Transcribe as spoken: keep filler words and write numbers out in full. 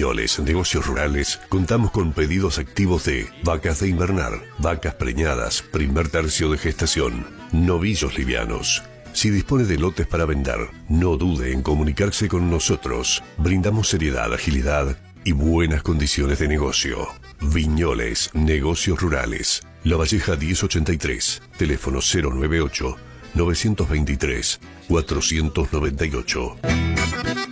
Viñoles, Negocios Rurales, contamos con pedidos activos de vacas de invernar, vacas preñadas, primer tercio de gestación, novillos livianos. Si dispone de lotes para vender, no dude en comunicarse con nosotros. Brindamos seriedad, agilidad y buenas condiciones de negocio. Viñoles, Negocios Rurales. La Valleja diez ochenta y tres, teléfono cero noventa y ocho, novecientos veintitrés, cuatrocientos noventa y ocho.